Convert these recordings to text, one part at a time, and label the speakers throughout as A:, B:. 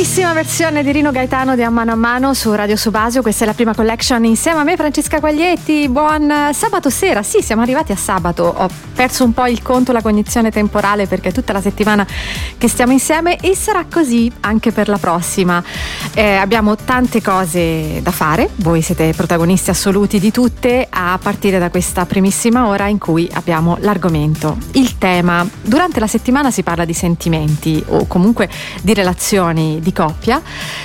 A: Bellissima versione di Rino Gaetano di A Mano a Mano su Radio Subasio. Questa è la prima collection insieme a me, Francesca Quaglietti. Buon sabato sera. Sì, siamo arrivati a sabato. Ho perso un po' il conto, la cognizione temporale, perché è tutta la settimana che stiamo insieme e sarà così anche per la prossima. Abbiamo tante cose da fare. Voi siete protagonisti assoluti di tutte, a partire da questa primissima ora in cui abbiamo l'argomento, il tema. Durante la settimana si parla di sentimenti o comunque di relazioni di coppia,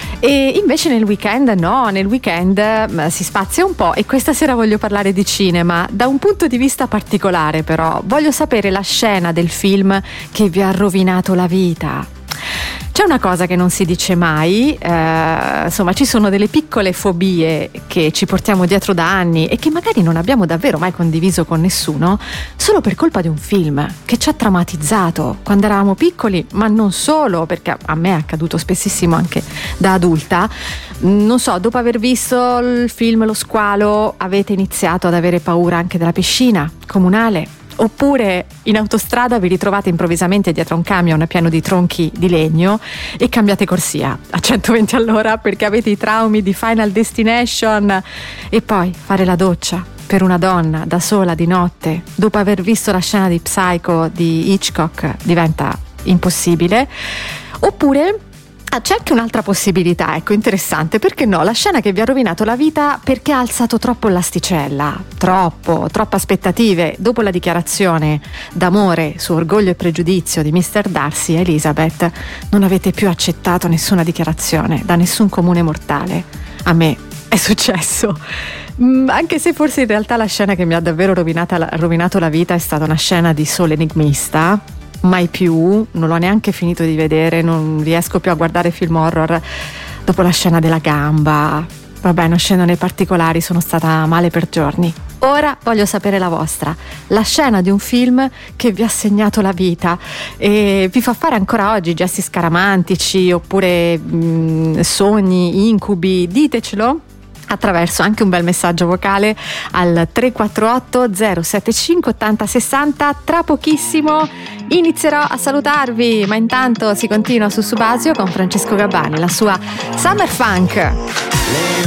A: e invece nel weekend no, nel weekend si spazia un po', e questa sera voglio parlare di cinema da un punto di vista particolare. Però voglio sapere la scena del film che vi ha rovinato la vita. C'è una cosa che non si dice mai, insomma ci sono delle piccole fobie che ci portiamo dietro da anni e che magari non abbiamo davvero mai condiviso con nessuno, solo per colpa di un film che ci ha traumatizzato quando eravamo piccoli, ma non solo, perché a me è accaduto spessissimo anche da adulta. Non so, dopo aver visto il film Lo Squalo avete iniziato ad avere paura anche della piscina comunale? Oppure in autostrada vi ritrovate improvvisamente dietro a un camion pieno di tronchi di legno e cambiate corsia a 120 all'ora perché avete i traumi di Final Destination. E poi fare la doccia per una donna da sola di notte dopo aver visto la scena di Psycho di Hitchcock diventa impossibile. Oppure c'è anche un'altra possibilità, ecco, interessante, perché no? La scena che vi ha rovinato la vita perché ha alzato troppo l'asticella, troppe aspettative. Dopo la dichiarazione d'amore su Orgoglio e Pregiudizio di Mr. Darcy e Elizabeth, non avete più accettato nessuna dichiarazione da nessun comune mortale. A me è successo. Anche se forse in realtà la scena che mi ha davvero rovinato la vita è stata una scena di Sole enigmista. Mai più, non l'ho neanche finito di vedere, non riesco più a guardare film horror dopo la scena della gamba. Vabbè, non scendo nei particolari, sono stata male per giorni. Ora voglio sapere la vostra, la scena di un film che vi ha segnato la vita e vi fa fare ancora oggi gesti scaramantici oppure sogni, incubi. Ditecelo attraverso anche un bel messaggio vocale al 348 075 80 60. Tra pochissimo inizierò a salutarvi, ma intanto si continua su Subasio con Francesco Gabbani, la sua Summer Funk.